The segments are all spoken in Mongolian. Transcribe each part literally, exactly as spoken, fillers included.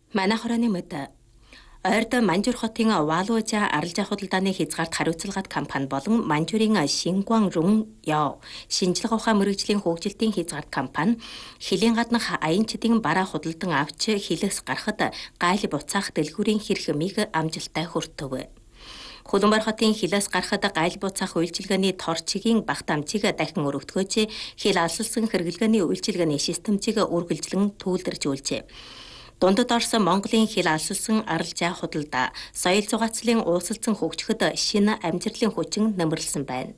Манай хорооны мэд ойрд Манжуур хотын Валуужа аралжаа худалдааны хязгаарт хариуцлагат компани болон Манжуурын Шингуан Рун Яо шинжлэх ухаан мэргэжлийн хөгжилтийн хязгаарт компани хилийн гаднах аянчдын бараа худалдан авч хилээс гарахад гайл буцаах дэлгүүрийн хэрхэмийг амжилттай хүртэв. Хөлбөмбөр хотын хилээс гарахад гайл буцаах үйлчилгээний торчгийн багт амжийг дахин өргөдгөөж хил алсалсан хэрэглгээний үйлчилгээний системжийг үргэлжлэн түүлдэржүүлжээ. Дундад орсон Монголын хил алсалсан аралжаа худалдаа соёл зугаацлын уусалсан хөгжөхөд шинэ амжилтлын хүчин нэмэрлсэн байна.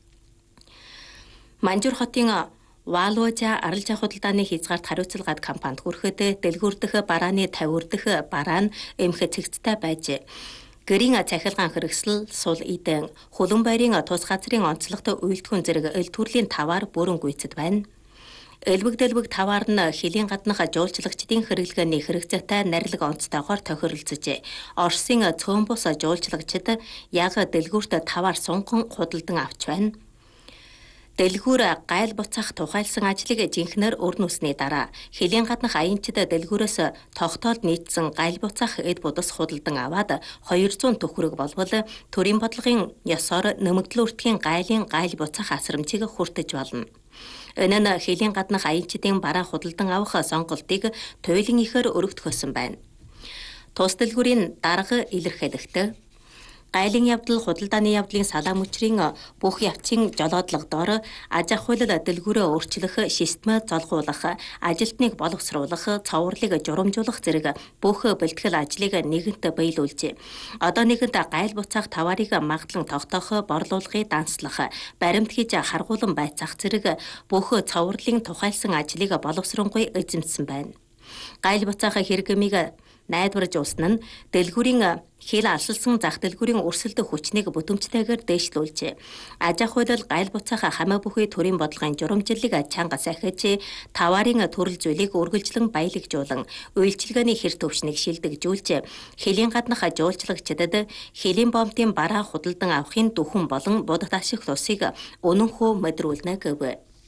Манжуур хотын Валуужа аралжаа худалдааны хязгаарт хариуцлагат компанид хүрэхэд дэлгүүрдэх барааны тавь дэх бараа нь эмх цэгцтэй байж гэрийн цахилгаан хэрэгсэл, сул идэн, хөлөн байрын тус газрын онцлогт үйлдвэрийн зэрэг эл төрлийн таваар бүрэн гүйцэд байна. Элбэг дэлбэг таваар нь хилийн гаднах жуулчлагчдын хэрэглгээний хэрэгцээтэй нарилга онцтойгоор тохиролцжээ. Оросын цөөн бус жуулчлагчид яг дэлгүүрт таваар сунган худалдан авч байна. Дэлгүүр гайл буцаах тухайлсан ажлыг жинхнээр өрнөсний дараа хилийн гаднах аянчид дэлгүүрээс тогтоолд нийцсэн гайл буцаах эд будас худалдан аваад хоёрзуун төгрөг болбол төрийн бодлогын ёсоор нэмэгдэл үртгийн гайлын гайл буцаах асрамжийг хүртэж болно. Энэ нь хилийн гаднах аянчдын бараа худалдан авах сонголтыг туйлын ихээр өргөдгөөсөн байна. Тус дэлгүүрийн дарга илэрхийлэхдээ гайлын явдал худалдааны явдлын салаа мөчрийн бүх явцын жолоодлогодоор аж ахуйлал дэлгүүрээ өөрчлөх, системээ золгуулах, ажилтныг боловсруулах, цовруулыг журамжуулах зэрэг бүх бэлтгэл ажлыг нэгэнт биелүүлжээ. Одоо нэгэнт гайл буцаах таваарыг магадлан тогтоох, борлуулгыг данслах, баримт хийж харгуулан байцаах зэрэг бүх цовруулын тухайлсан ажлыг боловсронгуй эзэмсэн байна. Гайл буцаах хэрэгмийг найдварж усна нь дэлгүүрийн хил алсалсан зах дэлгүүрийн өрсөлдөх хүчнийг бүтэмжтэйгээр дээшлүүлжээ. Аж ахуйлал гайл буцаах хамаа бүхий төрийн бодлогын журамжлалыг чанга сахиж таварын төрөл зүйлийг үргэлжлэн баялагжуулан үйлчилгээний хэр төвшнийг шилдэгжүүлж хилийн гаднах жуулчлагчдад хилийн бомтын бараа худалдан авахын дүхэн болон будад ашиг тусыг үнэнхүү мэдрүүлнэ гэв.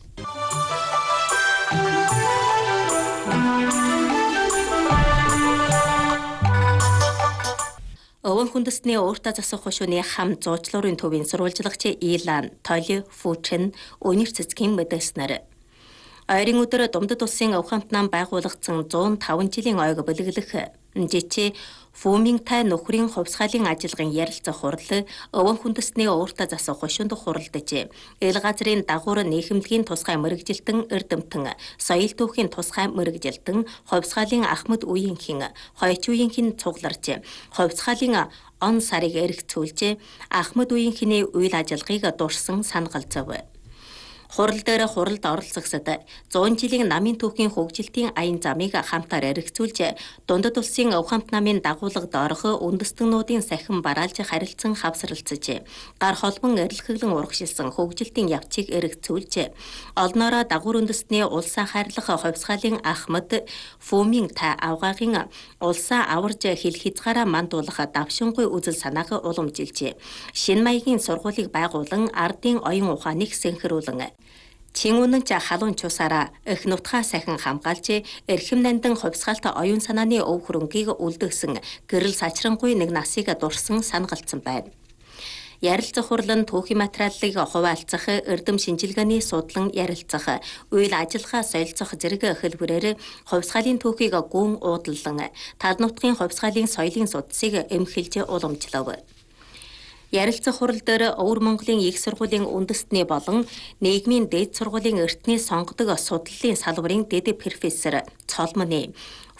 Өвөн хүндэстний ууртаа засах хушууны хам зуучлуурын төвийн сурвалжлагч Илан Толи Фүчэн өнөр цэцгийн мэдээснээр ойрын өдөр Думдад улсын өв хамтнаа байгуулагдсан зуун таван жилийн ойг бэлэглэх жичи Фүминтай нөхрийн хувьсгалын ажиллагын ярилцах хурал өвөн хүндэстний ууртаа засах хушуунд хуралдаж эл газрын дагуур нийгэмлэгийн тусгай мэрэгжилтэн эрдэмтэн соёл түүхийн тусгай мэрэгжилтэн хувьсгалын Ахмад Үеийнхэн Хойч Үеийнхэн цугларч хувьсгалын он сарыг эргэцүүлж Ахмад Үеийнхний үйл ажиллагааг дурсан санагалзав. Хурал дээр хуралд оролцогсод зуун жилийн намын түүхийн хөгжилтийн аян замыг хамтаар эргэцүүлж Дундад улсын өв хамт намын дагуулгад орох үндэстэнүүдийн сахин бараалж харилцан хавсралцаж гар холбон эрэлхэглэн урагшилсан хөгжилтийн явцыг эргэцүүлж олноороо дагуур үндэстний улсаа хайрлах хувьсгалын Ахмад Фүминтай авгаагийн улсаа аварж хил хязгаараа мандуулах давшингүй үзэл санааг уламжилж шинэ маягийн сургуулийг байгуулан ардын оюун ухааныг сэнхрүүлэн Чин үнэнч халуун чусаараа их нутгаа сахин хамгаалж эрхэм нандан хувьсгалт оюун санааны өв хөрөнгийг үлдгэсэн гэрэл сачрангуй нэг насыг дурсан санагалцсан байна. Ярилцах хурлан түүхийн материалыг хуваалцах, эрдэм шинжилгээний судлан ярилцах, үйл ажиллагаа солилцох зэрэг хэлбэрээр хувьсгалын түүхийг гүн уудлан тал нутгийн хувьсгалын соёлын судсыг эмхэлж уламжлав. Ярилцах хурал дээр Өвөр Монголын их сургуулийн үндэстний болон нийгмийн дээд сургуулийн эртний сонгодог судлалын салбарын дэд профессор Цолмоны